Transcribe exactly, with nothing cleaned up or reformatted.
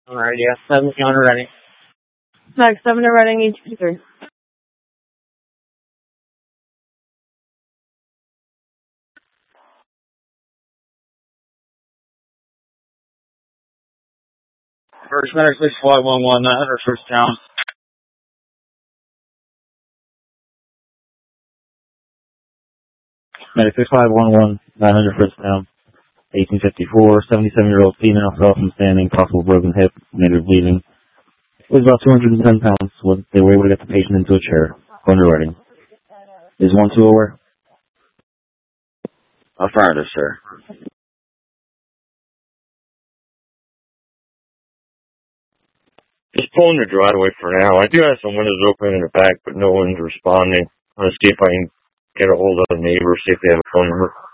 Alright, yeah, seven counter ready. Max seven to Reading, H P three. First medic six five one one, nine hundred first down. Medic six five one one, nine hundred first down. eighteen fifty-four, seventy-seven-year-old female, fell from standing, possible broken hip, major bleeding. Weighs about two hundred ten pounds. They were able to get the patient into a chair. Underwriting. Is one two aware? Affirmative, sir. Just pulling the driveway for now. I do have some windows open in the back, but no one's responding. I'm going to see if I can get a hold of a neighbor, see if they have a phone number.